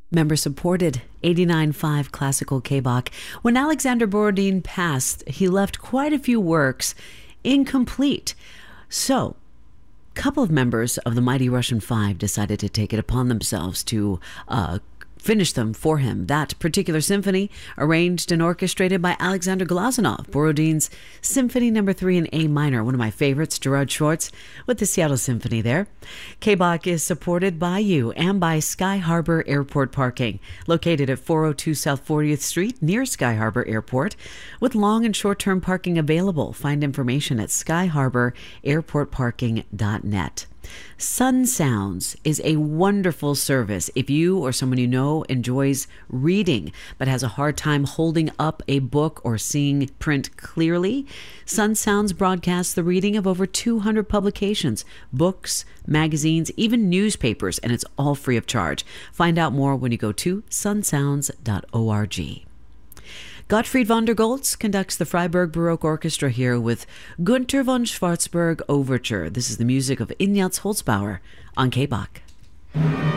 Member supported 89.5 Classical K-Bach. When Alexander Borodin passed, he left quite a few works incomplete. So, a couple of members of the Mighty Russian Five decided to take it upon themselves to finish them for him. That particular symphony, arranged and orchestrated by Alexander Glazunov, Borodin's Symphony No. 3 in A minor, one of my favorites, Gerard Schwartz with the Seattle Symphony there. K-Bach is supported by you and by Sky Harbor Airport Parking, located at 402 South 40th Street near Sky Harbor Airport, with long and short-term parking available. Find information at skyharbor.airportparking.net. Sun Sounds is a wonderful service. If you or someone you know enjoys reading but has a hard time holding up a book or seeing print clearly, Sun Sounds broadcasts the reading of over 200 publications, books, magazines, even newspapers, and it's all free of charge. Find out more when you go to sunsounds.org. Gottfried von der Goltz conducts the Freiburg Baroque Orchestra here with Günther von Schwarzberg Overture. This is the music of Ignaz Holzbauer on K-Bach.